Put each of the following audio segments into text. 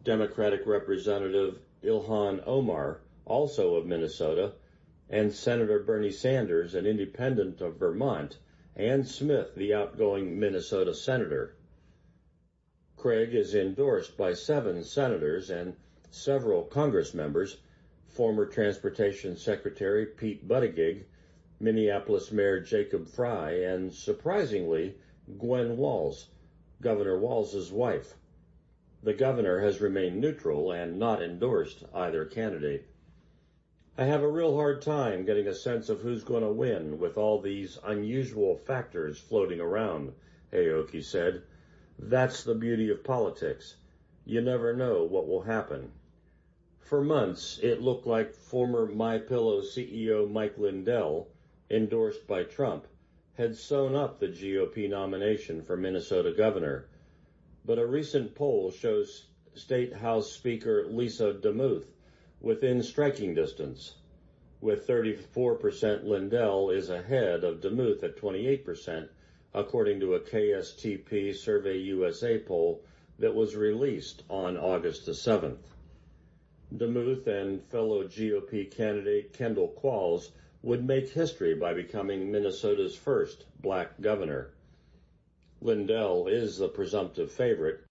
Democratic Representative Ilhan Omar, also of Minnesota, and Senator Bernie Sanders, an independent of Vermont, and Smith, the outgoing Minnesota senator. Craig is endorsed by 7 senators and several Congress members, former Transportation Secretary Pete Buttigieg, Minneapolis Mayor Jacob Frey, and, surprisingly, Gwen Walz, Governor Walz's wife. The governor has remained neutral and not endorsed either candidate. I have a real hard time getting a sense of who's going to win with all these unusual factors floating around, Aoki said. That's the beauty of politics. You never know what will happen. For months, it looked like former MyPillow CEO Mike Lindell, endorsed by Trump, had sewn up the GOP nomination for Minnesota governor. But a recent poll shows State House Speaker Lisa DeMuth within striking distance. With 34%, Lindell is ahead of DeMuth at 28%, according to a KSTP Survey USA poll that was released on August the 7th. DeMuth and fellow GOP candidate Kendall Qualls would make history by becoming Minnesota's first black governor. Lindell is the presumptive favorite.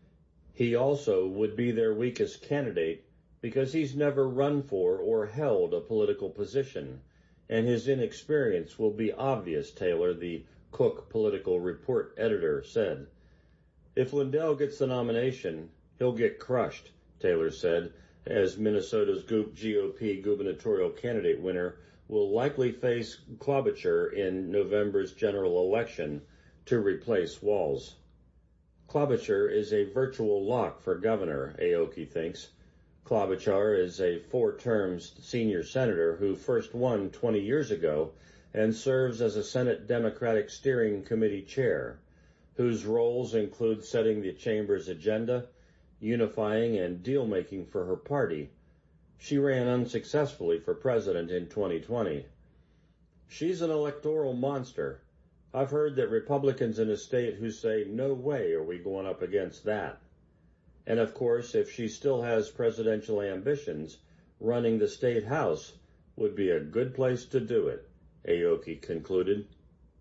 He also would be their weakest candidate because he's never run for or held a political position, and his inexperience will be obvious, Taylor, the Cook Political Report editor, said. If Lindell gets the nomination, he'll get crushed, Taylor said, as Minnesota's GOP gubernatorial candidate winner will likely face Klobuchar in November's general election to replace Walz. Klobuchar is a virtual lock for governor, Aoki thinks. Klobuchar is a 4-term senior senator who first won 20 years ago and serves as a Senate Democratic Steering Committee chair, whose roles include setting the chamber's agenda, unifying and deal-making for her party. She ran unsuccessfully for president in 2020. She's an electoral monster. I've heard that Republicans in the state who say, no way are we going up against that. And of course, if she still has presidential ambitions, running the state house would be a good place to do it, Aoki concluded.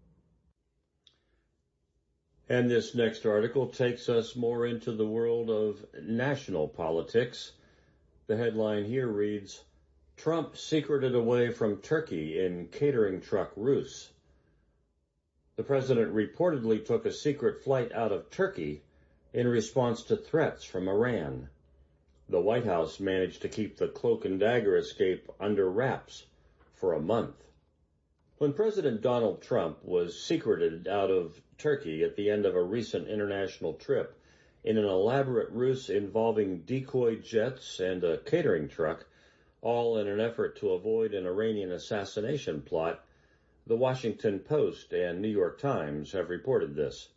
And this next article takes us more into the world of national politics. The headline here reads, Trump secreted away from Turkey in catering truck ruse. The president reportedly took a secret flight out of Turkey in response to threats from Iran. The White House managed to keep the cloak and dagger escape under wraps for a month. When President Donald Trump was secreted out of Turkey at the end of a recent international trip in an elaborate ruse involving decoy jets and a catering truck, all in an effort to avoid an Iranian assassination plot, the Washington Post and New York Times have reported this.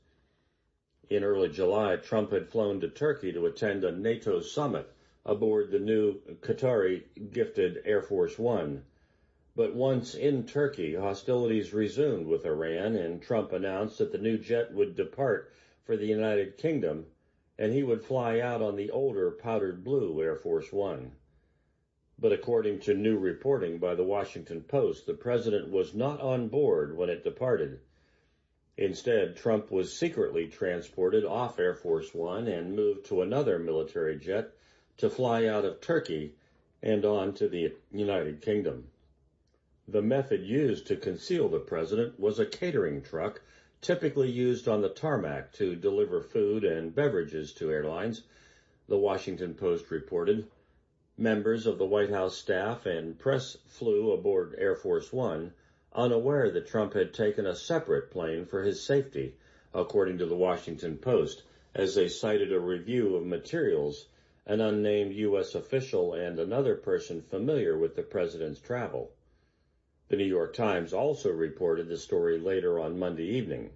In early July, Trump had flown to Turkey to attend a NATO summit aboard the new Qatari-gifted Air Force One. But once in Turkey, hostilities resumed with Iran, and Trump announced that the new jet would depart for the United Kingdom, and he would fly out on the older powdered blue Air Force One. But according to new reporting by the Washington Post, the president was not on board when it departed. Instead, Trump was secretly transported off Air Force One and moved to another military jet to fly out of Turkey and on to the United Kingdom. The method used to conceal the president was a catering truck typically used on the tarmac to deliver food and beverages to airlines, the Washington Post reported. Members of the White House staff and press flew aboard Air Force One, unaware that Trump had taken a separate plane for his safety, according to the Washington Post, as they cited a review of materials, an unnamed U.S. official and another person familiar with the president's travel. The New York Times also reported the story later on Monday evening.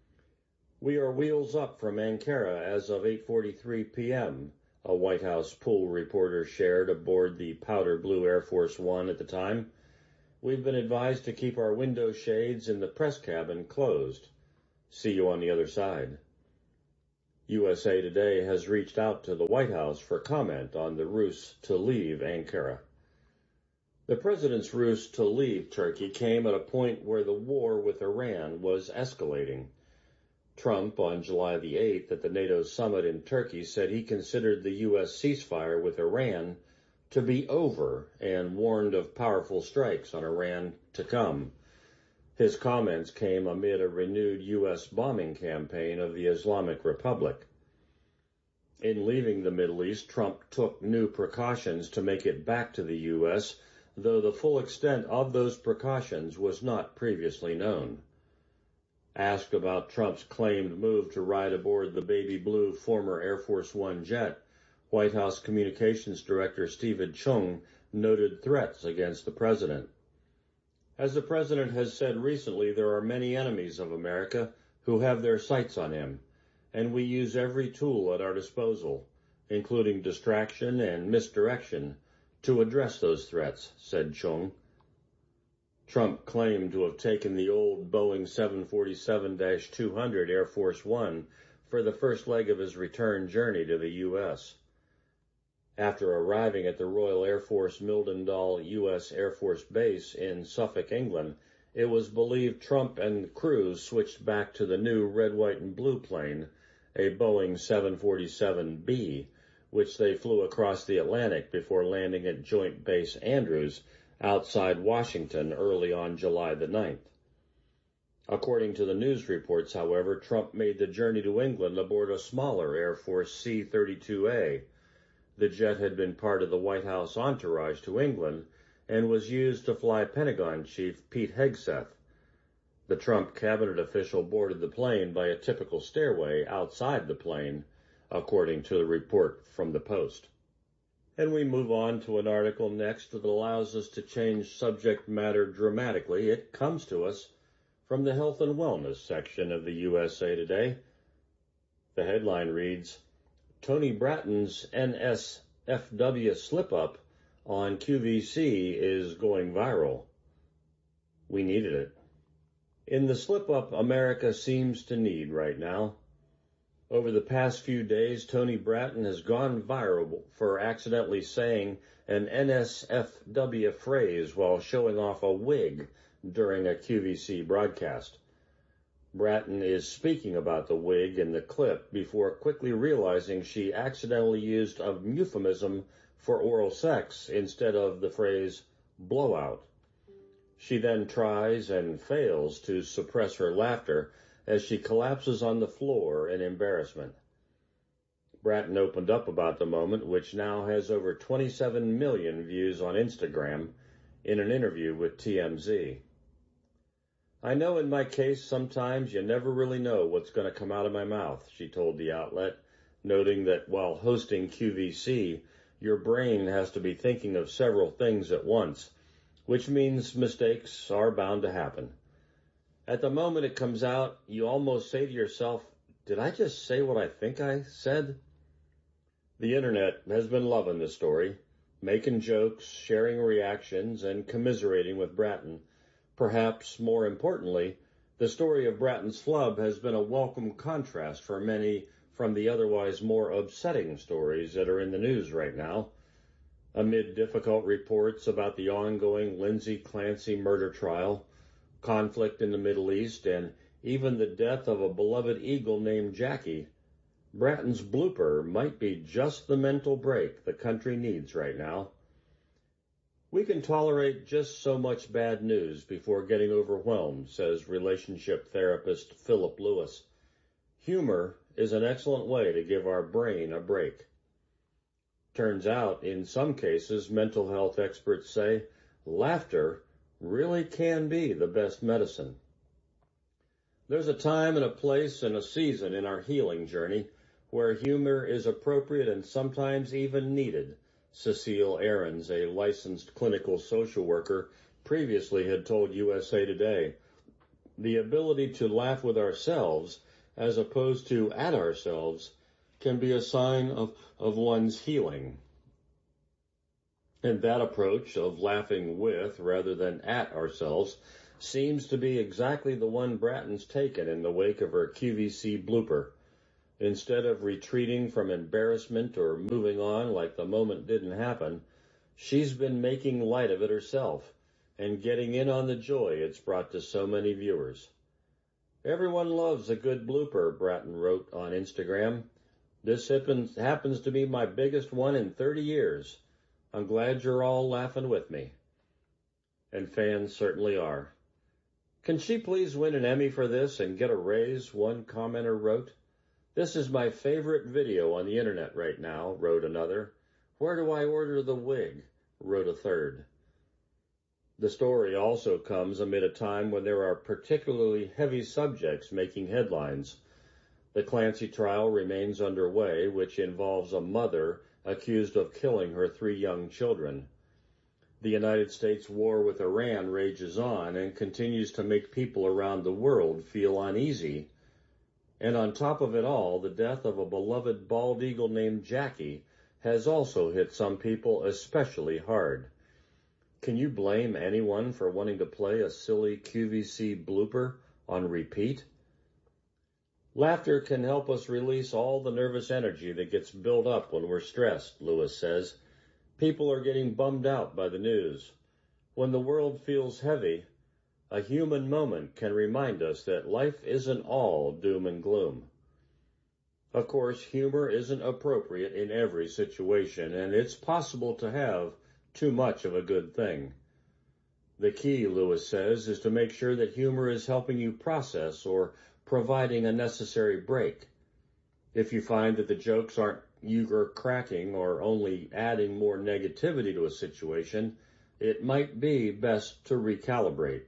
We are wheels up from Ankara as of 8:43 p.m., a White House pool reporter shared aboard the powder blue Air Force One at the time. We've been advised to keep our window shades in the press cabin closed. See you on the other side. USA Today has reached out to the White House for comment on the ruse to leave Ankara. The president's ruse to leave Turkey came at a point where the war with Iran was escalating. Trump, on July the 8th at the NATO summit in Turkey, said he considered the U.S. ceasefire with Iran to be over and warned of powerful strikes on Iran to come. His comments came amid a renewed U.S. bombing campaign of the Islamic Republic. In leaving the Middle East, Trump took new precautions to make it back to the U.S., though the full extent of those precautions was not previously known. Asked about Trump's claimed move to ride aboard the baby blue former Air Force One jet, White House Communications Director Stephen Chung noted threats against the president. As the president has said recently, there are many enemies of America who have their sights on him, and we use every tool at our disposal, including distraction and misdirection, to address those threats, said Chung. Trump claimed to have taken the old Boeing 747-200 Air Force One for the first leg of his return journey to the U.S. After arriving at the Royal Air Force Mildendal U.S. Air Force Base in Suffolk, England, it was believed Trump and crew switched back to the new red, white, and blue plane, a Boeing 747B, which they flew across the Atlantic before landing at Joint Base Andrews outside Washington early on July the 9th. According to the news reports, however, Trump made the journey to England aboard a smaller Air Force C-32A. The jet had been part of the White House entourage to England and was used to fly Pentagon Chief Pete Hegseth. The Trump cabinet official boarded the plane by a typical stairway outside the plane, according to the report from the Post. And we move on to an article next that allows us to change subject matter dramatically. It comes to us from the Health and Wellness section of the USA Today. The headline reads, Tony Bratton's NSFW slip-up on QVC is going viral. We needed it. In the slip-up America seems to need right now. Over the past few days, Tony Bratton has gone viral for accidentally saying an NSFW phrase while showing off a wig during a QVC broadcast. Bratton is speaking about the wig in the clip before quickly realizing she accidentally used a euphemism for oral sex instead of the phrase blowout. She then tries and fails to suppress her laughter as she collapses on the floor in embarrassment. Bratton opened up about the moment, which now has over 27 million views on Instagram, in an interview with TMZ. I know in my case sometimes you never really know what's going to come out of my mouth, she told the outlet, noting that while hosting QVC, your brain has to be thinking of several things at once, which means mistakes are bound to happen. At the moment it comes out, you almost say to yourself, did I just say what I think I said? The internet has been loving this story, making jokes, sharing reactions, and commiserating with Bratton. Perhaps more importantly, the story of Bratton's flub has been a welcome contrast for many from the otherwise more upsetting stories that are in the news right now. Amid difficult reports about the ongoing Lindsay Clancy murder trial, conflict in the Middle East, and even the death of a beloved eagle named Jackie, Bratton's blooper might be just the mental break the country needs right now. We can tolerate just so much bad news before getting overwhelmed, says relationship therapist Philip Lewis. Humor is an excellent way to give our brain a break. Turns out, in some cases, mental health experts say laughter really can be the best medicine. There's a time and a place and a season in our healing journey where humor is appropriate and sometimes even needed, Cecile Ahrens, a licensed clinical social worker, previously had told USA Today. The ability to laugh with ourselves as opposed to at ourselves can be a sign of one's healing. And that approach of laughing with rather than at ourselves seems to be exactly the one Bratton's taken in the wake of her QVC blooper. Instead of retreating from embarrassment or moving on like the moment didn't happen, she's been making light of it herself and getting in on the joy it's brought to so many viewers. Everyone loves a good blooper, Bratton wrote on Instagram. This happens to be my biggest one in 30 years. I'm glad you're all laughing with me. And fans certainly are. Can she please win an Emmy for this and get a raise, one commenter wrote. This is my favorite video on the internet right now, wrote another. Where do I order the wig, wrote a third. The story also comes amid a time when there are particularly heavy subjects making headlines. The Clancy trial remains underway, which involves a mother accused of killing her 3 young children. The United States war with Iran rages on and continues to make people around the world feel uneasy. And on top of it all, the death of a beloved bald eagle named Jackie has also hit some people especially hard. Can you blame anyone for wanting to play a silly QVC blooper on repeat? Laughter can help us release all the nervous energy that gets built up when we're stressed, Lewis says. People are getting bummed out by the news. When the world feels heavy, a human moment can remind us that life isn't all doom and gloom. Of course, humor isn't appropriate in every situation, and it's possible to have too much of a good thing. The key, Lewis says, is to make sure that humor is helping you process or providing a necessary break. If you find that the jokes aren't you're cracking or only adding more negativity to a situation, it might be best to recalibrate.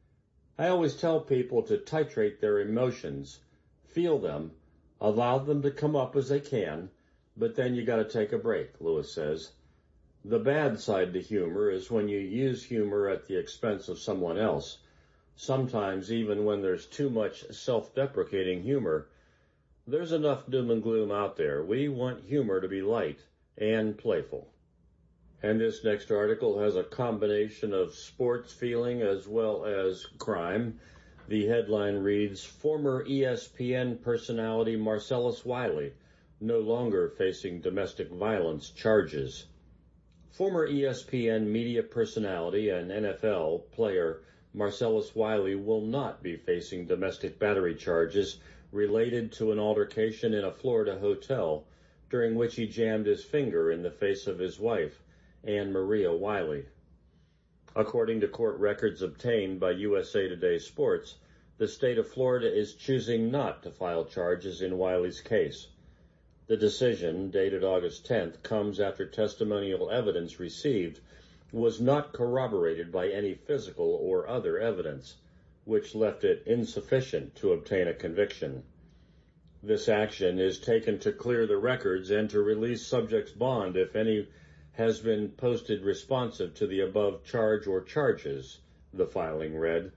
I always tell people to titrate their emotions, feel them, allow them to come up as they can, but then you gotta take a break, Lewis says. The bad side to humor is when you use humor at the expense of someone else. Sometimes even when there's too much self-deprecating humor, there's enough doom and gloom out there. We want humor to be light and playful. And this next article has a combination of sports feeling as well as crime. The headline reads, Former ESPN personality Marcellus Wiley no longer facing domestic violence charges. Former ESPN media personality and NFL player Marcellus Wiley will not be facing domestic battery charges related to an altercation in a Florida hotel during which he jammed his finger in the face of his wife, Anne Maria Wiley. According to court records obtained by USA Today Sports, the state of Florida is choosing not to file charges in Wiley's case. The decision, dated August 10th, comes after testimonial evidence received was not corroborated by any physical or other evidence, which left it insufficient to obtain a conviction. This action is taken to clear the records and to release subject's bond if any has been posted responsive to the above charge or charges, the filing read.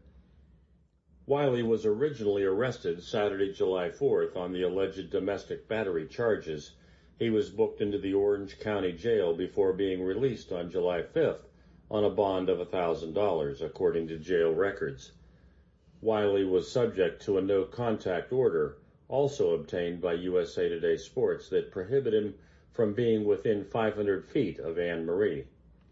Wiley was originally arrested Saturday, July 4th on the alleged domestic battery charges. He was booked into the Orange County Jail before being released on July 5th on a bond of $1,000, according to jail records. Wiley was subject to a no-contact order, also obtained by USA Today Sports, that prohibit him from being within 500 feet of Anne Marie.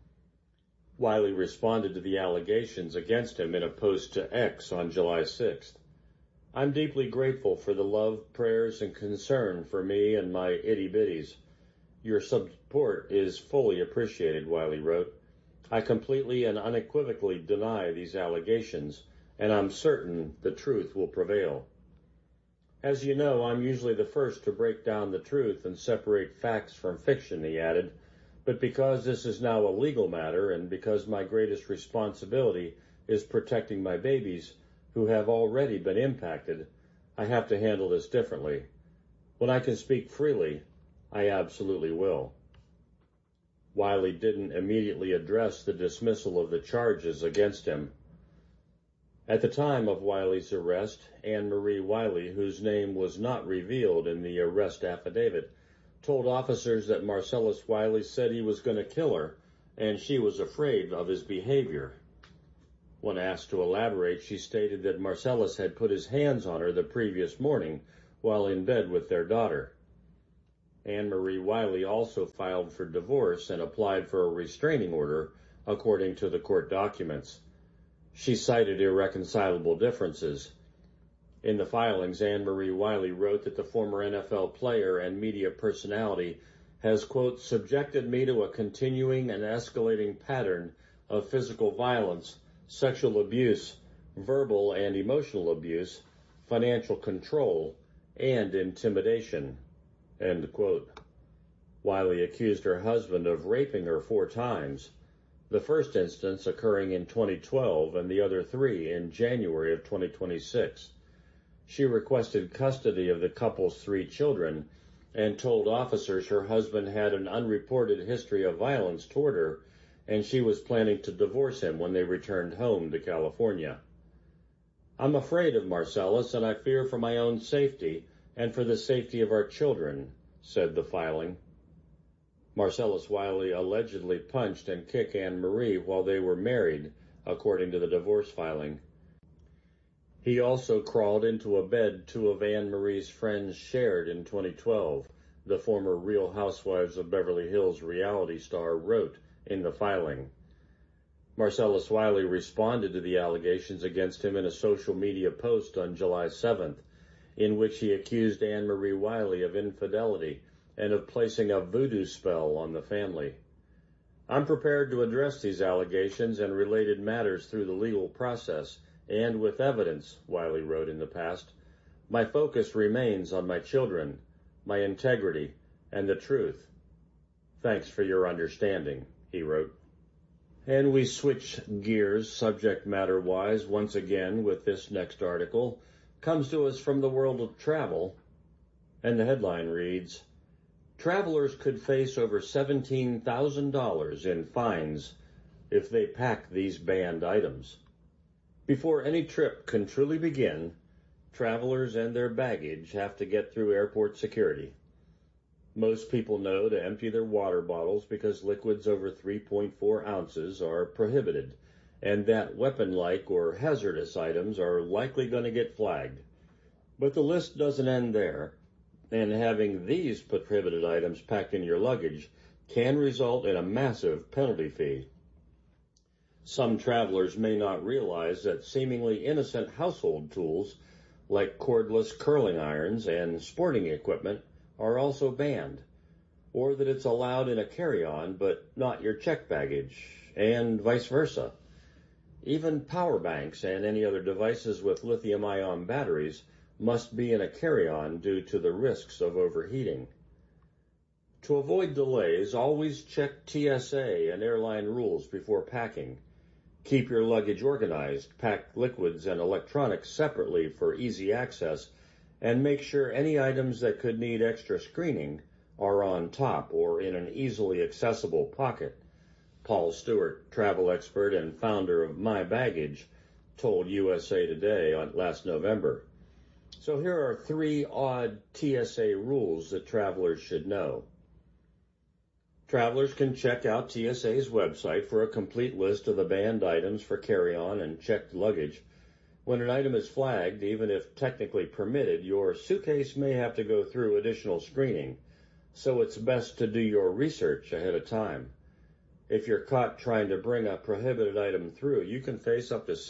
Wiley responded to the allegations against him in a post to X on July 6th. I'm deeply grateful for the love, prayers, and concern for me and my itty-bitties. Your support is fully appreciated, Wiley wrote. I completely and unequivocally deny these allegations, and I'm certain the truth will prevail. As you know, I'm usually the first to break down the truth and separate facts from fiction, he added. But because this is now a legal matter and because my greatest responsibility is protecting my babies who have already been impacted, I have to handle this differently. When I can speak freely, I absolutely will. Wiley didn't immediately address the dismissal of the charges against him. At the time of Wiley's arrest, Anne Marie Wiley, whose name was not revealed in the arrest affidavit, told officers that Marcellus Wiley said he was going to kill her, and she was afraid of his behavior. When asked to elaborate, she stated that Marcellus had put his hands on her the previous morning while in bed with their daughter. Anne Marie Wiley also filed for divorce and applied for a restraining order, according to the court documents. She cited irreconcilable differences. In the filings, Anne Marie Wiley wrote that the former NFL player and media personality has, quote, subjected me to a continuing and escalating pattern of physical violence, sexual abuse, verbal and emotional abuse, financial control, and intimidation, end quote. Wiley accused her husband of raping her 4 times, the first instance occurring in 2012 and the other 3 in January of 2026. She requested custody of the couple's 3 children and told officers her husband had an unreported history of violence toward her, and she was planning to divorce him when they returned home to California. I'm afraid of Marcellus, and I fear for my own safety and for the safety of our children, said the filing. Marcellus Wiley allegedly punched and kicked Anne Marie while they were married, according to the divorce filing. He also crawled into a bed 2 of Anne Marie's friends shared in 2012, the former Real Housewives of Beverly Hills reality star wrote in the filing. Marcellus Wiley responded to the allegations against him in a social media post on July 7th, in which he accused Anne Marie Wiley of infidelity and of placing a voodoo spell on the family. I'm prepared to address these allegations and related matters through the legal process and with evidence, Wiley wrote in the past. My focus remains on my children, my integrity, and the truth. Thanks for your understanding, he wrote. And we switch gears subject matter-wise once again with this next article. Comes to us from the world of travel, and the headline reads, Travelers could face over $17,000 in fines if they pack these banned items. Before any trip can truly begin, travelers and their baggage have to get through airport security. Most people know to empty their water bottles because liquids over 3.4 ounces are prohibited, and that weapon-like or hazardous items are likely going to get flagged. But the list doesn't end there, and having these prohibited items packed in your luggage can result in a massive penalty fee. Some travelers may not realize that seemingly innocent household tools like cordless curling irons and sporting equipment are also banned, or that it's allowed in a carry-on but not your checked baggage, and vice versa. Even power banks and any other devices with lithium-ion batteries must be in a carry-on due to the risks of overheating. To avoid delays, always check TSA and airline rules before packing. Keep your luggage organized, pack liquids and electronics separately for easy access, and make sure any items that could need extra screening are on top or in an easily accessible pocket. Paul Stewart, travel expert and founder of My Baggage, told USA Today last November. So here are 3 odd TSA rules that travelers should know. Travelers can check out TSA's website for a complete list of the banned items for carry-on and checked luggage. When an item is flagged, even if technically permitted, your suitcase may have to go through additional screening, so it's best to do your research ahead of time. If you're caught trying to bring a prohibited item through, you can face up to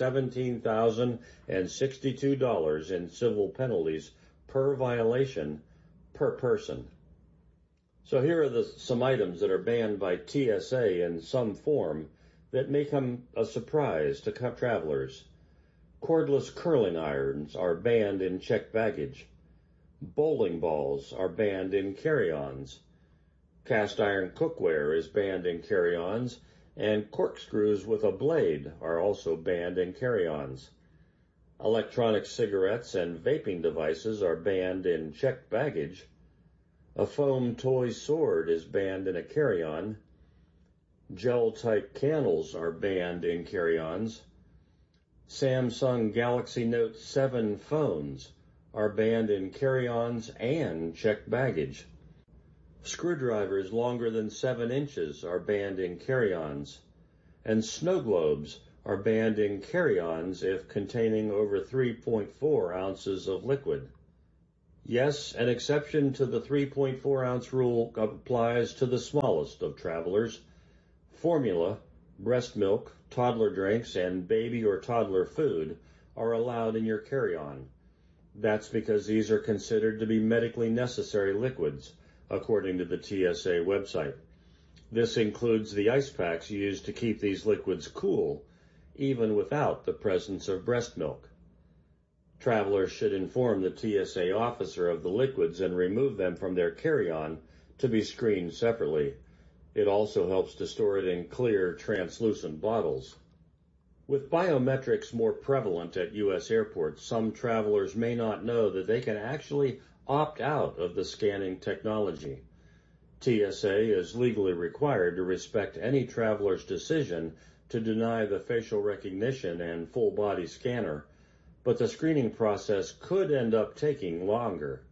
$17,062 in civil penalties per violation per person. So here are some items that are banned by TSA in some form that may come a surprise to travelers. Cordless curling irons are banned in checked baggage. Bowling balls are banned in carry-ons. Cast iron cookware is banned in carry-ons, and corkscrews with a blade are also banned in carry-ons. Electronic cigarettes and vaping devices are banned in checked baggage. A foam toy sword is banned in a carry-on. Gel-type candles are banned in carry-ons. Samsung Galaxy Note 7 phones are banned in carry-ons and checked baggage. Screwdrivers longer than 7 inches are banned in carry-ons, and snow globes are banned in carry-ons if containing over 3.4 ounces of liquid. Yes, an exception to the 3.4-ounce rule applies to the smallest of travelers. Formula, breast milk, toddler drinks, and baby or toddler food are allowed in your carry-on. That's because these are considered to be medically necessary liquids, according to the TSA website. This includes the ice packs used to keep these liquids cool, even without the presence of breast milk. Travelers should inform the TSA officer of the liquids and remove them from their carry-on to be screened separately. It also helps to store it in clear, translucent bottles. With biometrics more prevalent at U.S. airports, some travelers may not know that they can actually opt out of the scanning technology. TSA is legally required to respect any traveler's decision to deny the facial recognition and full body scanner, but the screening process could end up taking longer.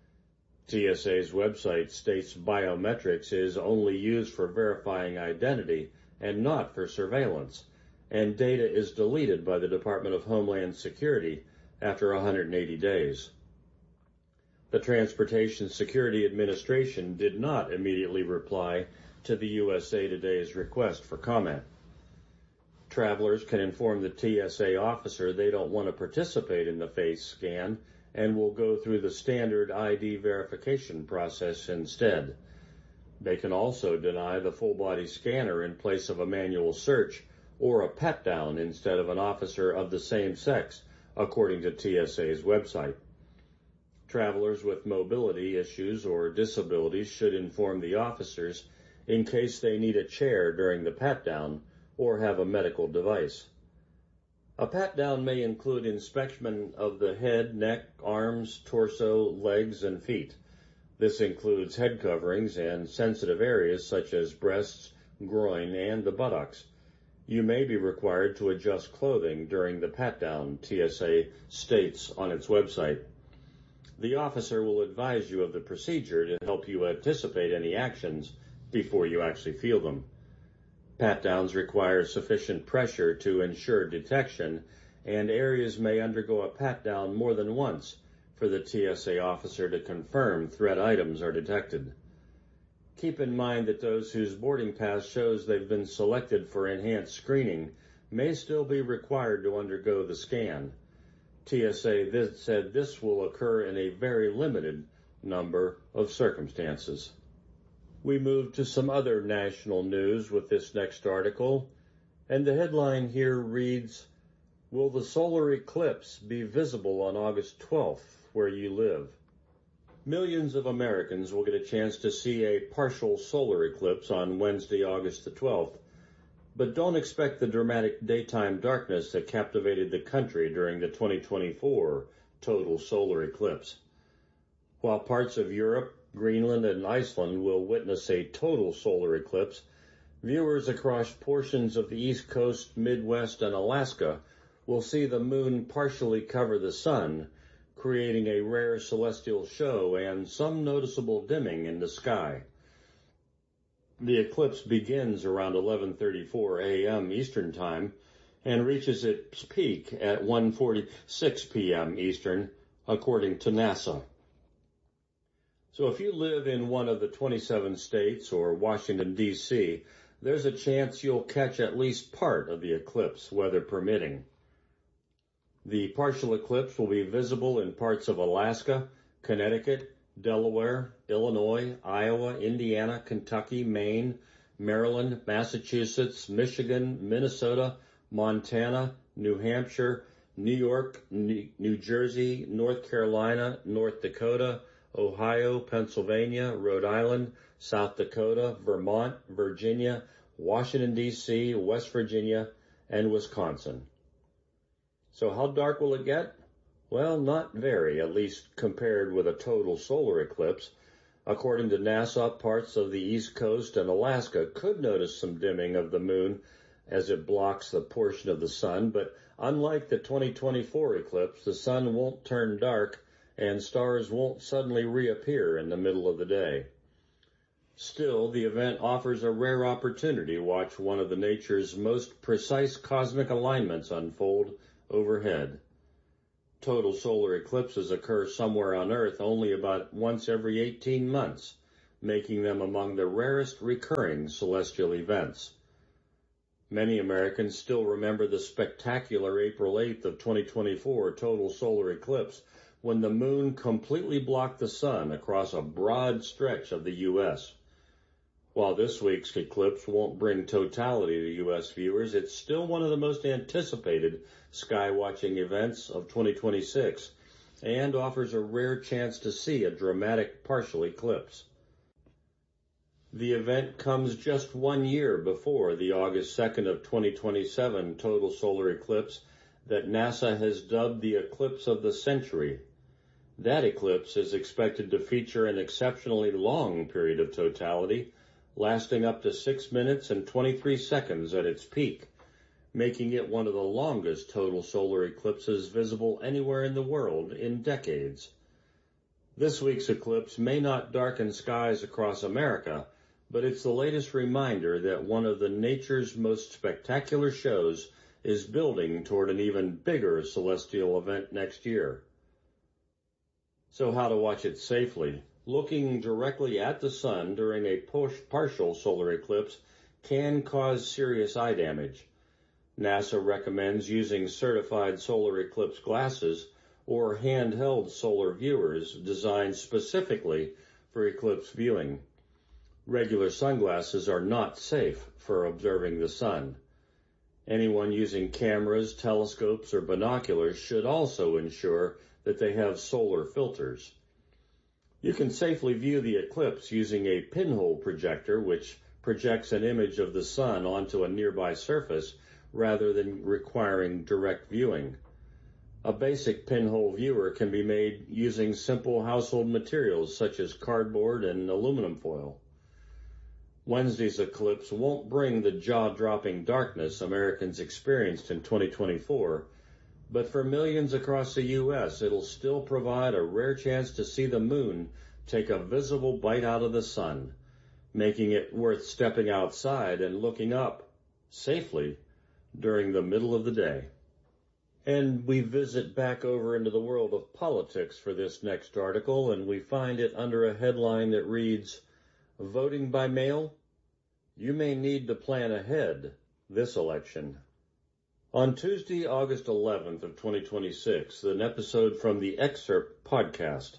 TSA's website states biometrics is only used for verifying identity and not for surveillance, and data is deleted by the Department of Homeland Security after 180 days. The Transportation Security Administration did not immediately reply to the USA Today's request for comment. Travelers can inform the TSA officer they don't want to participate in the face scan and will go through the standard ID verification process instead. They can also deny the full-body scanner in place of a manual search or a pat-down instead of an officer of the same sex, according to TSA's website. Travelers with mobility issues or disabilities should inform the officers in case they need a chair during the pat-down or have a medical device. A pat-down may include inspection of the head, neck, arms, torso, legs, and feet. This includes head coverings and sensitive areas such as breasts, groin, and the buttocks. You may be required to adjust clothing during the pat-down, TSA states on its website. The officer will advise you of the procedure to help you anticipate any actions before you actually feel them. Pat-downs require sufficient pressure to ensure detection, and areas may undergo a pat-down more than once for the TSA officer to confirm threat items are detected. Keep in mind that those whose boarding pass shows they've been selected for enhanced screening may still be required to undergo the scan. TSA said this will occur in a very limited number of circumstances. We move to some other national news with this next article, and the headline here reads, "Will the solar eclipse be visible on August 12th where you live?" Millions of Americans will get a chance to see a partial solar eclipse on Wednesday, August the 12th, but don't expect the dramatic daytime darkness that captivated the country during the 2024 total solar eclipse. While parts of Europe, Greenland, and Iceland will witness a total solar eclipse, viewers across portions of the East Coast, Midwest, and Alaska will see the moon partially cover the sun, creating a rare celestial show and some noticeable dimming in the sky. The eclipse begins around 11:34 a.m. Eastern Time and reaches its peak at 1:46 p.m. Eastern, according to NASA. So if you live in one of the 27 states or Washington, D.C., there's a chance you'll catch at least part of the eclipse, weather permitting. The partial eclipse will be visible in parts of Alaska, Connecticut, Delaware, Illinois, Iowa, Indiana, Kentucky, Maine, Maryland, Massachusetts, Michigan, Minnesota, Montana, New Hampshire, New York, New Jersey, North Carolina, North Dakota, Ohio, Pennsylvania, Rhode Island, South Dakota, Vermont, Virginia, Washington, D.C., West Virginia, and Wisconsin. So how dark will it get? Well, not very, at least compared with a total solar eclipse. According to NASA, parts of the East Coast and Alaska could notice some dimming of the moon as it blocks the portion of the sun, but unlike the 2024 eclipse, the sun won't turn dark and stars won't suddenly reappear in the middle of the day. Still, the event offers a rare opportunity to watch one of nature's most precise cosmic alignments unfold overhead. total solar eclipses occur somewhere on Earth only about once every 18 months, making them among the rarest recurring celestial events. Many Americans still remember the spectacular April 8th of 2024 total solar eclipse when the moon completely blocked the sun across a broad stretch of the U.S. While this week's eclipse won't bring totality to U.S. viewers, it's still one of the most anticipated sky-watching events of 2026 and offers a rare chance to see a dramatic partial eclipse. The event comes just 1 year before the August 2nd of 2027 total solar eclipse that NASA has dubbed the eclipse of the century. That eclipse is expected to feature an exceptionally long period of totality, lasting up to 6 minutes and 23 seconds at its peak, making it one of the longest total solar eclipses visible anywhere in the world in decades. This week's eclipse may not darken skies across America, but it's the latest reminder that one of nature's most spectacular shows is building toward an even bigger celestial event next year. So how to watch it safely? Looking directly at the sun during a partial solar eclipse can cause serious eye damage. NASA recommends using certified solar eclipse glasses or handheld solar viewers designed specifically for eclipse viewing. Regular sunglasses are not safe for observing the sun. Anyone using cameras, telescopes, or binoculars should also ensure that they have solar filters. You can safely view the eclipse using a pinhole projector, which projects an image of the sun onto a nearby surface rather than requiring direct viewing. A basic pinhole viewer can be made using simple household materials such as cardboard and aluminum foil. Wednesday's eclipse won't bring the jaw-dropping darkness Americans experienced in 2024, but for millions across the U.S., it'll still provide a rare chance to see the moon take a visible bite out of the sun, making it worth stepping outside and looking up safely during the middle of the day. And we visit back over into the world of politics for this next article, and we find it under a headline that reads, "Voting by mail? You may need to plan ahead this election." On Tuesday, August 11th of 2026, an episode from the Excerpt podcast.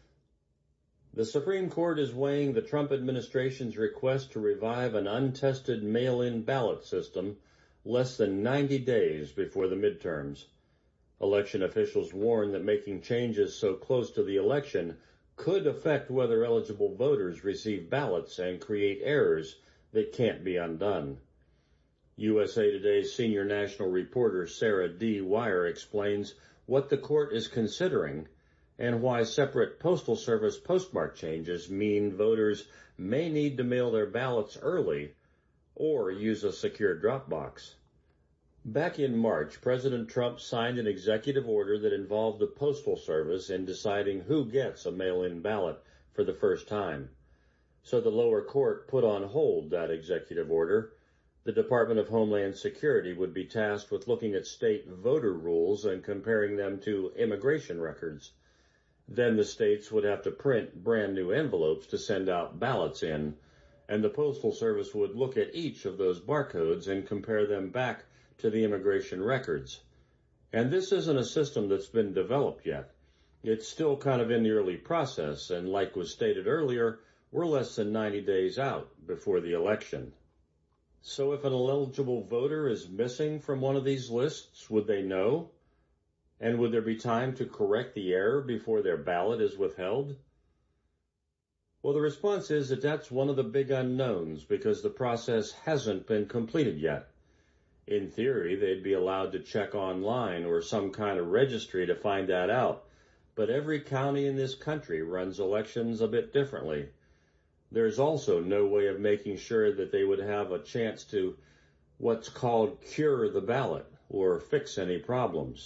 The Supreme Court is weighing the Trump administration's request to revive an untested mail-in ballot system less than 90 days before the midterms. Election officials warn that making changes so close to the election could affect whether eligible voters receive ballots and create errors that can't be undone. USA Today's senior national reporter Sarah D. Wire explains what the court is considering and why separate Postal Service postmark changes mean voters may need to mail their ballots early or use a secure drop box. Back in March, President Trump signed an executive order that involved the Postal Service in deciding who gets a mail-in ballot for the first time. So the lower court put on hold that executive order. The Department of Homeland Security would be tasked with looking at state voter rules and comparing them to immigration records. Then the states would have to print brand new envelopes to send out ballots in, and the Postal Service would look at each of those barcodes and compare them back to the immigration records. And this isn't a system that's been developed yet. It's still kind of in the early process, and like was stated earlier, we're less than 90 days out before the election. So if an eligible voter is missing from one of these lists, would they know? And would there be time to correct the error before their ballot is withheld? Well, the response is that that's one of the big unknowns because the process hasn't been completed yet. In theory, they'd be allowed to check online or some kind of registry to find that out, but every county in this country runs elections a bit differently. There's also no way of making sure that they would have a chance to what's called cure the ballot or fix any problems.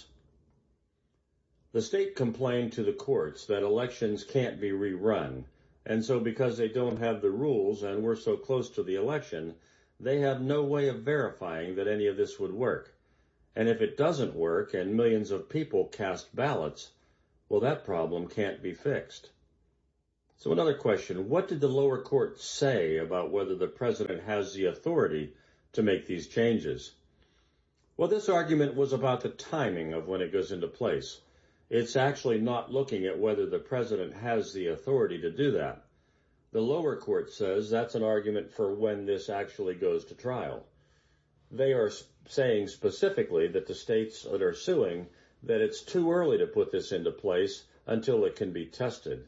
The state complained to the courts that elections can't be rerun, and so because they don't have the rules and we're so close to the election, they have no way of verifying that any of this would work. And if it doesn't work and millions of people cast ballots, well, that problem can't be fixed. So another question, what did the lower court say about whether the president has the authority to make these changes? Well, this argument was about the timing of when it goes into place. It's actually not looking at whether the president has the authority to do that. The lower court says that's an argument for when this actually goes to trial. They are saying specifically that the states that are suing that it's too early to put this into place until it can be tested.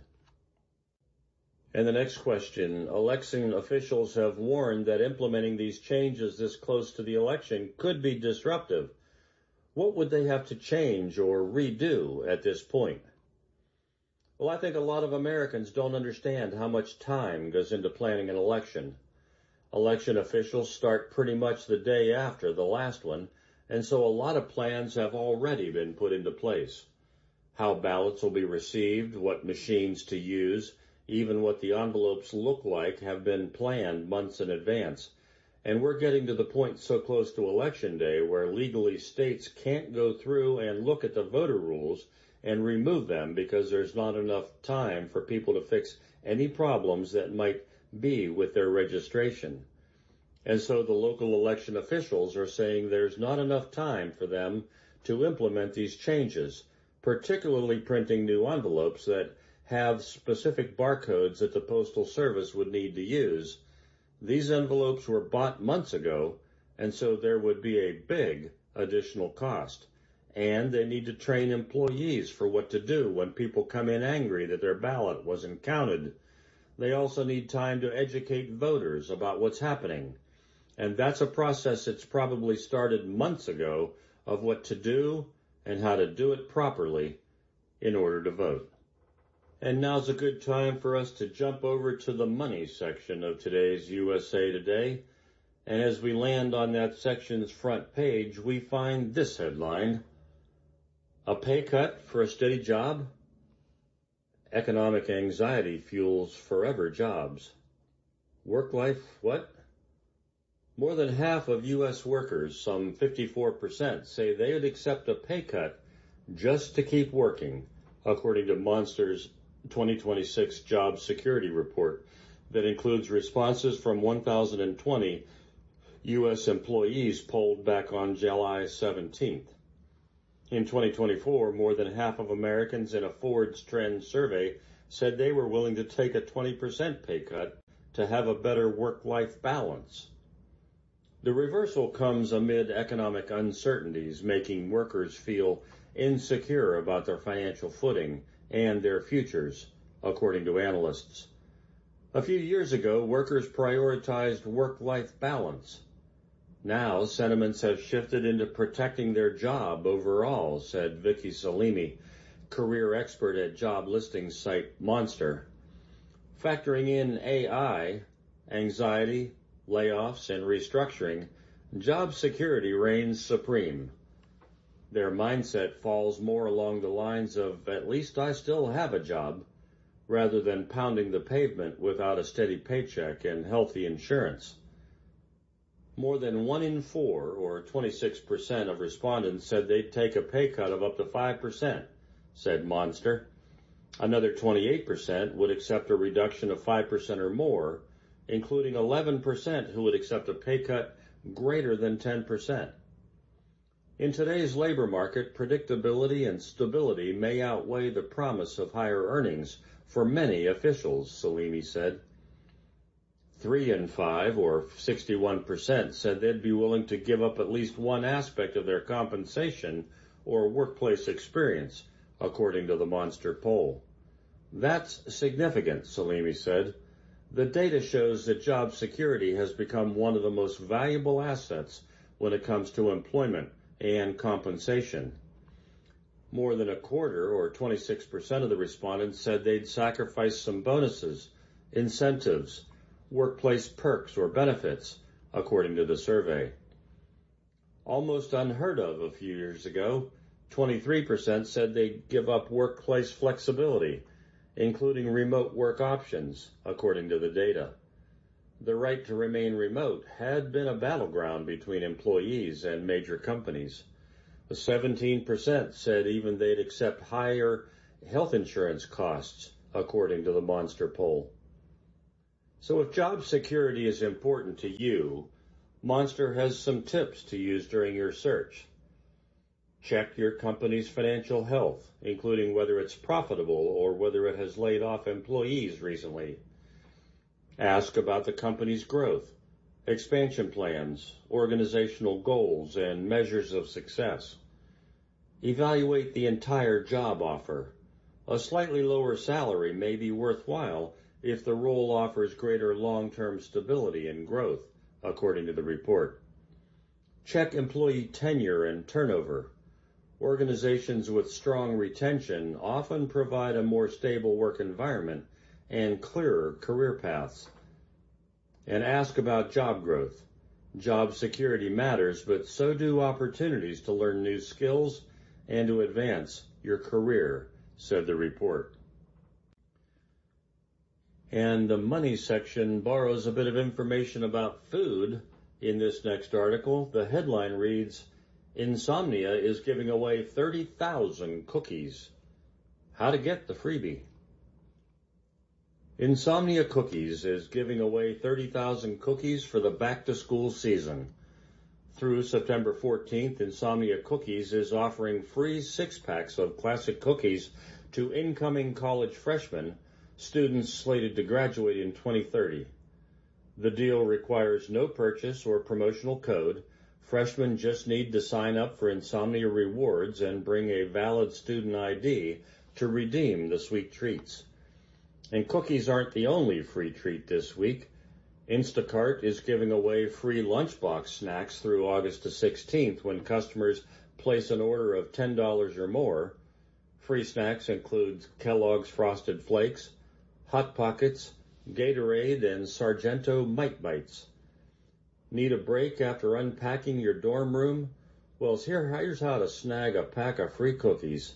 And the next question, election officials have warned that implementing these changes this close to the election could be disruptive. What would they have to change or redo at this point? Well, I think a lot of Americans don't understand how much time goes into planning an election. Election officials start pretty much the day after the last one, and so a lot of plans have already been put into place. How ballots will be received, what machines to use, even what the envelopes look like have been planned months in advance. And we're getting to the point so close to Election Day where legally states can't go through and look at the voter rules and remove them because there's not enough time for people to fix any problems that might be with their registration. And so the local election officials are saying there's not enough time for them to implement these changes, particularly printing new envelopes that have specific barcodes that the Postal Service would need to use. These envelopes were bought months ago, and so there would be a big additional cost. And they need to train employees for what to do when people come in angry that their ballot wasn't counted. They also need time to educate voters about what's happening. And that's a process that's probably started months ago of what to do and how to do it properly in order to vote. And now's a good time for us to jump over to the money section of today's USA Today. And as we land on that section's front page, we find this headline: a pay cut for a steady job? Economic anxiety fuels forever jobs. Work-life what? More than half of U.S. workers, some 54%, say they would accept a pay cut just to keep working, according to Monster's 2026 Job Security Report that includes responses from 1,020 U.S. employees polled back on July 17th. In 2024, more than half of Americans in a Ford's Trend survey said they were willing to take a 20% pay cut to have a better work-life balance. The reversal comes amid economic uncertainties, making workers feel insecure about their financial footing and their futures, according to analysts. A few years ago, workers prioritized work-life balance. Now, sentiments have shifted into protecting their job overall, said Vicky Salimi, career expert at job listing site Monster. Factoring in AI, anxiety, layoffs, and restructuring, job security reigns supreme. Their mindset falls more along the lines of, at least I still have a job, rather than pounding the pavement without a steady paycheck and healthy insurance. More than 1 in 4, or 26% of respondents, said they'd take a pay cut of up to 5%, said Monster. Another 28% would accept a reduction of 5% or more, including 11% who would accept a pay cut greater than 10%. In today's labor market, predictability and stability may outweigh the promise of higher earnings for many officials, Salimi said. 3 in 5, or 61%, said they'd be willing to give up at least one aspect of their compensation or workplace experience, according to the Monster poll. That's significant, Salimi said. The data shows that job security has become one of the most valuable assets when it comes to employment and compensation. More than a quarter, or 26% of the respondents, said they'd sacrifice some bonuses, incentives, workplace perks, or benefits, according to the survey. Almost unheard of a few years ago, 23% said they'd give up workplace flexibility, including remote work options, according to the data. The right to remain remote had been a battleground between employees and major companies. 17% said even they'd accept higher health insurance costs, according to the Monster poll. So if job security is important to you, Monster has some tips to use during your search. Check your company's financial health, including whether it's profitable or whether it has laid off employees recently. Ask about the company's growth, expansion plans, organizational goals, and measures of success. Evaluate the entire job offer. A slightly lower salary may be worthwhile if the role offers greater long-term stability and growth, according to the report. Check employee tenure and turnover. Organizations with strong retention often provide a more stable work environment and clearer career paths. And ask about job growth. Job security matters, but so do opportunities to learn new skills and to advance your career, said the report. And the money section borrows a bit of information about food in this next article. The headline reads, Insomnia is giving away 30,000 cookies. How to get the freebie. Insomnia Cookies is giving away 30,000 cookies for the back-to-school season. Through September 14th, Insomnia Cookies is offering free 6-packs of classic cookies to incoming college freshmen, students slated to graduate in 2030. The deal requires no purchase or promotional code. Freshmen just need to sign up for Insomnia Rewards and bring a valid student ID to redeem the sweet treats. And cookies aren't the only free treat this week. Instacart is giving away free lunchbox snacks through August the 16th when customers place an order of $10 or more. Free snacks include Kellogg's Frosted Flakes, Hot Pockets, Gatorade, and Sargento Mite Bites. Need a break after unpacking your dorm room? Well, here's how to snag a pack of free cookies.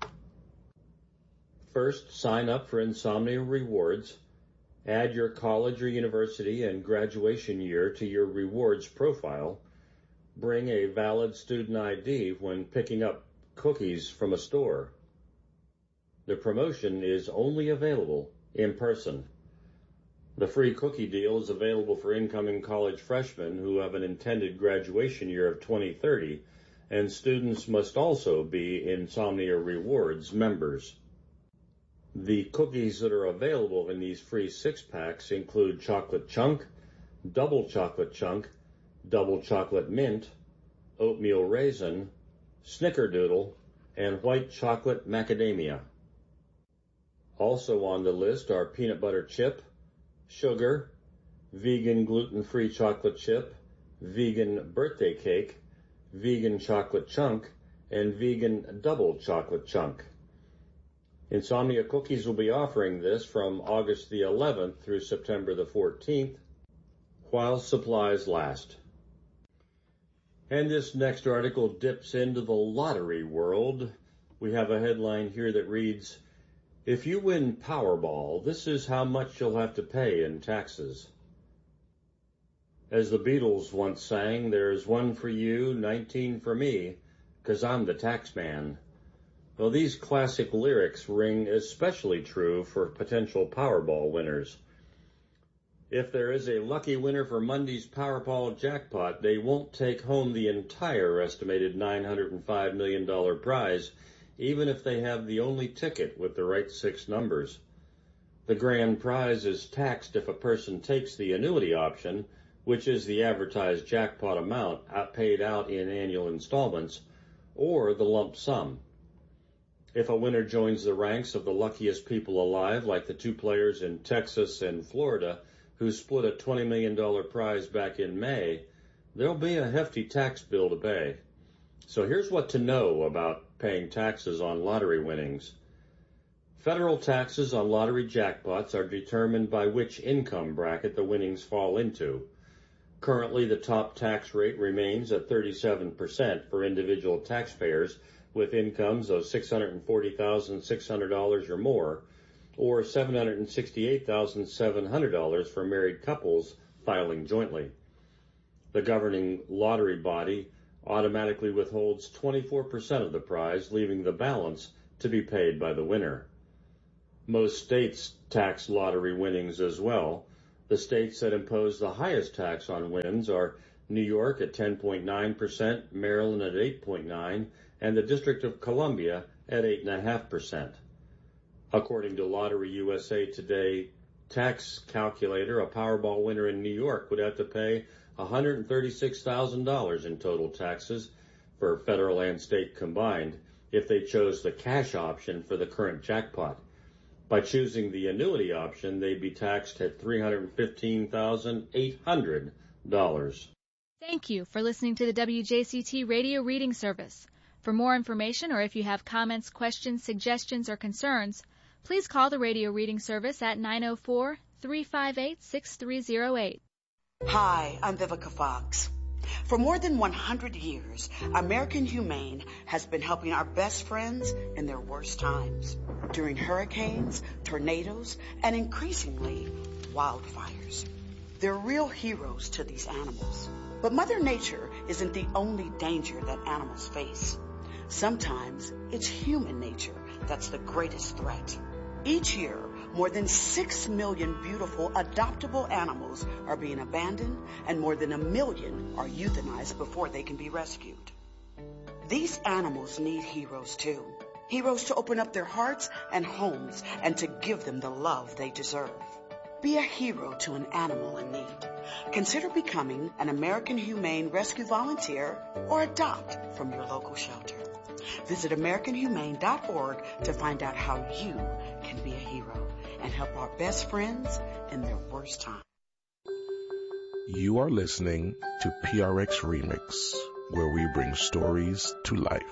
First, sign up for Insomnia Rewards. Add your college or university and graduation year to your rewards profile. Bring a valid student ID when picking up cookies from a store. The promotion is only available in person. The free cookie deal is available for incoming college freshmen who have an intended graduation year of 2030, and students must also be Insomnia Rewards members. The cookies that are available in these free 6-packs include chocolate chunk, double chocolate chunk, double chocolate mint, oatmeal raisin, snickerdoodle, and white chocolate macadamia. Also on the list are peanut butter chip, sugar, vegan gluten-free chocolate chip, vegan birthday cake, vegan chocolate chunk, and vegan double chocolate chunk. Insomnia Cookies will be offering this from August the 11th through September the 14th, while supplies last. And this next article dips into the lottery world. We have a headline here that reads, If you win Powerball, this is how much you'll have to pay in taxes. As the Beatles once sang, there's one for you, 19 for me, 'cause I'm the tax man. Well, these classic lyrics ring especially true for potential Powerball winners. If there is a lucky winner for Monday's Powerball jackpot, they won't take home the entire estimated $905 million prize, even if they have the only ticket with the right 6 numbers. The grand prize is taxed if a person takes the annuity option, which is the advertised jackpot amount paid out in annual installments, or the lump sum. If a winner joins the ranks of the luckiest people alive, like the 2 players in Texas and Florida who split a $20 million prize back in May, there'll be a hefty tax bill to pay. So here's what to know about paying taxes on lottery winnings. Federal taxes on lottery jackpots are determined by which income bracket the winnings fall into. Currently, the top tax rate remains at 37% for individual taxpayers with incomes of $640,600 or more, or $768,700 for married couples filing jointly. The governing lottery body, automatically withholds 24% of the prize, leaving the balance to be paid by the winner. Most states tax lottery winnings as well. The states that impose the highest tax on wins are New York at 10.9%, Maryland at 8.9%, and the District of Columbia at 8.5%. According to Lottery USA Today tax calculator, a Powerball winner in New York would have to pay $136,000 in total taxes for federal and state combined if they chose the cash option for the current jackpot. By choosing the annuity option, they'd be taxed at $315,800. Thank you for listening to the WJCT Radio Reading Service. For more information or if you have comments, questions, suggestions, or concerns, please call the Radio Reading Service at 904-358-6308. Hi, I'm Vivica Fox. For more than 100 years, American Humane has been helping our best friends in their worst times, during hurricanes, tornadoes, and increasingly, wildfires. They're real heroes to these animals. But Mother Nature isn't the only danger that animals face. Sometimes it's human nature that's the greatest threat. Each year, more than 6 million beautiful adoptable animals are being abandoned, and more than 1 million are euthanized before they can be rescued. These animals need heroes too. Heroes to open up their hearts and homes and to give them the love they deserve. Be a hero to an animal in need. Consider becoming an American Humane Rescue Volunteer or adopt from your local shelter. Visit AmericanHumane.org to find out how you can be a hero and help our best friends in their worst time. You are listening to PRX Remix, where we bring stories to life.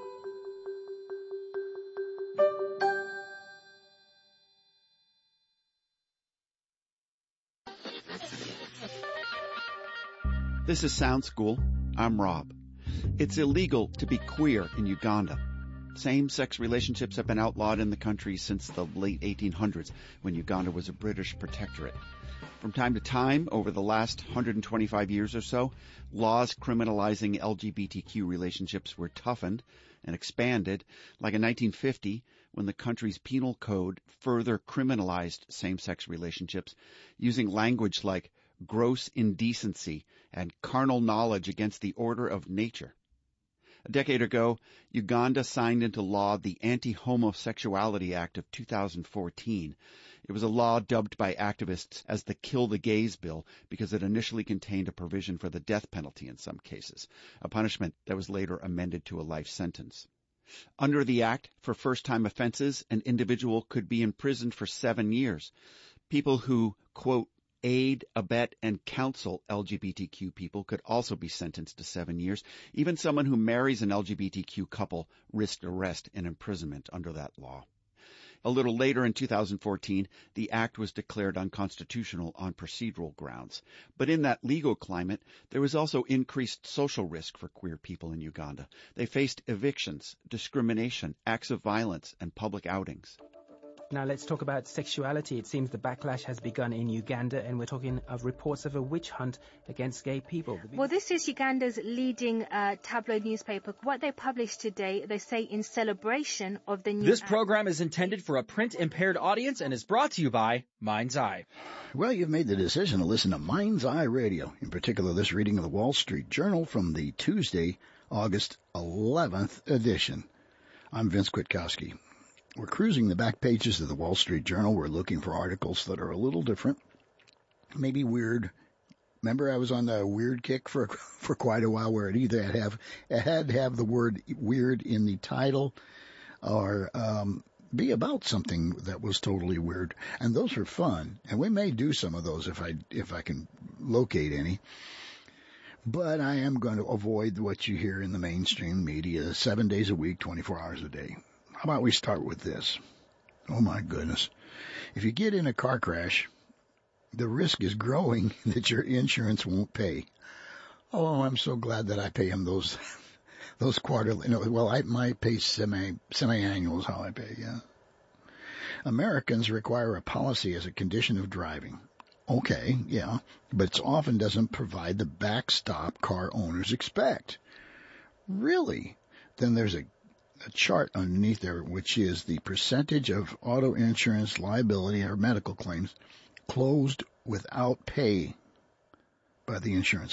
This is Sound School. I'm Rob. It's illegal to be queer in Uganda. Same-sex relationships have been outlawed in the country since the late 1800s, when Uganda was a British protectorate. From time to time, over the last 125 years or so, laws criminalizing LGBTQ relationships were toughened and expanded, like in 1950, when the country's penal code further criminalized same-sex relationships, using language like gross indecency and carnal knowledge against the order of nature. A decade ago, Uganda signed into law the Anti-Homosexuality Act of 2014. It was a law dubbed by activists as the Kill the Gays Bill because it initially contained a provision for the death penalty in some cases, a punishment that was later amended to a life sentence. Under the act, for first-time offenses, an individual could be imprisoned for 7 years. People who, quote, aid, abet, and counsel LGBTQ people could also be sentenced to 7 years. Even someone who marries an LGBTQ couple risked arrest and imprisonment under that law. A little later in 2014, the act was declared unconstitutional on procedural grounds. But in that legal climate, there was also increased social risk for queer people in Uganda. They faced evictions, discrimination, acts of violence, and public outings. Now let's talk about sexuality. It seems the backlash has begun in Uganda, and we're talking of reports of a witch hunt against gay people. Well, this is Uganda's leading tabloid newspaper. What they published today, they say in celebration of the new... This program is intended for a print-impaired audience and is brought to you by Mind's Eye. Well, you've made the decision to listen to Mind's Eye Radio, in particular this reading of the Wall Street Journal from the Tuesday, August 11th edition. I'm Vince Kwiatkowski. We're cruising the back pages of the Wall Street Journal. We're looking for articles that are a little different, maybe weird. Remember, I was on the weird kick for quite a while, where it either had to have the word weird in the title, or be about something that was totally weird. And those are fun, and we may do some of those if I can locate any. But I am going to avoid what you hear in the mainstream media 7 days a week, 24 hours a day. How about we start with this? Oh, my goodness. If you get in a car crash, the risk is growing that your insurance won't pay. Oh, I'm so glad that I pay him those quarterly. No, well, I pay semi-annual is how I pay, yeah. Americans require a policy as a condition of driving. Okay, yeah, but it often doesn't provide the backstop car owners expect. Really? Then there's a chart underneath there, which is the percentage of auto insurance liability or medical claims closed without pay by the insurance